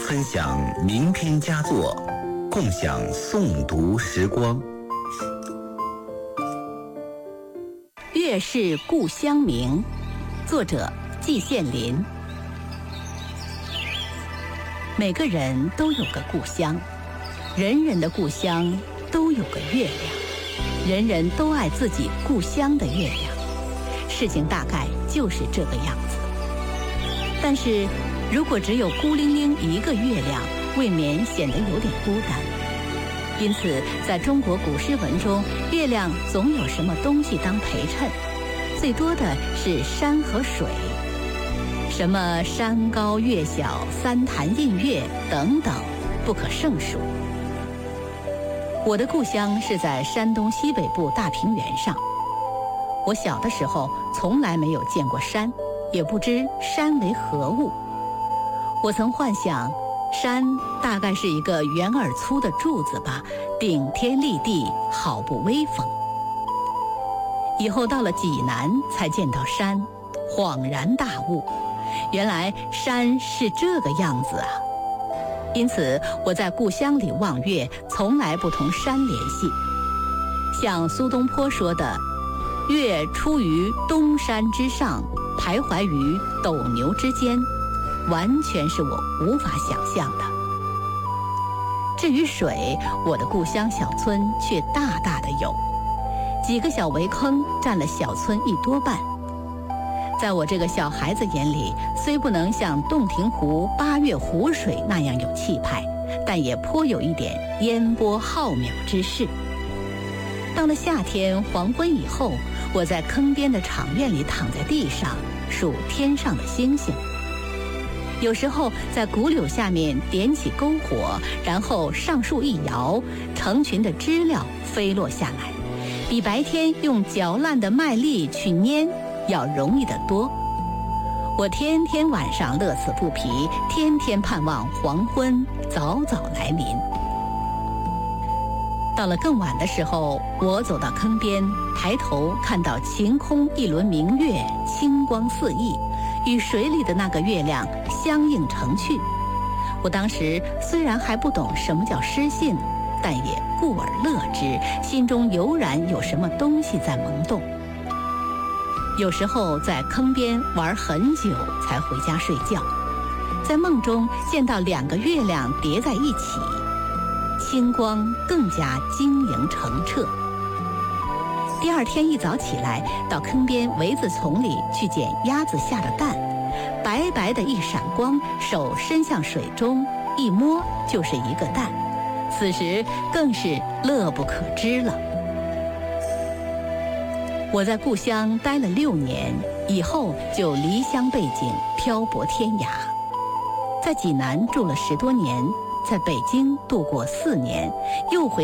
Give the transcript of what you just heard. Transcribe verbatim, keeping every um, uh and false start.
分享名篇佳作，共享诵读时光。 月是故乡明，作者季羡林。每个人都有个故乡，人人的故乡都有个月亮，人人都爱自己故乡的月亮。事情大概就是这个样子。但是如果只有孤零零一个月亮，未免显得有点孤单。因此在中国古诗文中，月亮总有什么东西当陪衬，最多的是山和水，什么山高月小、三潭印月等等，不可胜数。我的故乡是在山东西北部大平原上。我小的时候从来没有见过山，也不知山为何物。我曾幻想，山大概是一个圆而粗的柱子吧，顶天立地，好不威风。以后到了济南才见到山，恍然大悟，原来山是这个样子啊！因此我在故乡里望月，从来不同山联系。像苏东坡说的，月出于东山之上，徘徊于斗牛之间，完全是我无法想象的。至于水，我的故乡小村却大大的有，几个小围坑占了小村一多半。在我这个小孩子眼里，虽不能像洞庭湖八月湖水那样有气派，但也颇有一点烟波浩渺之势。到了夏天黄昏以后，我在坑边的场院里躺在地上数天上的星星。有时候在古柳下面点起篝火，然后上树一摇，成群的知了飞落下来，比白天用嚼烂的麦粒去拈要容易得多。我天天晚上乐此不疲，天天盼望黄昏早早来临。到了更晚的时候，我走到坑边，抬头看到晴空一轮明月，清光四溢，与水里的那个月亮相映成趣。我当时虽然还不懂什么叫诗信，但也故而乐之，心中油然有什么东西在萌动。有时候在坑边玩很久才回家睡觉，在梦中见到两个月亮叠在一起，清光更加晶莹澄澈。第二天一早起来，到坑边苇子丛里去捡鸭子下的蛋，白白的一闪光，手伸向水中，一摸就是一个蛋，此时更是乐不可支了。我在故乡待了六年，以后就离乡背井，漂泊天涯。在济南住了十多年，在北京度过四年，又回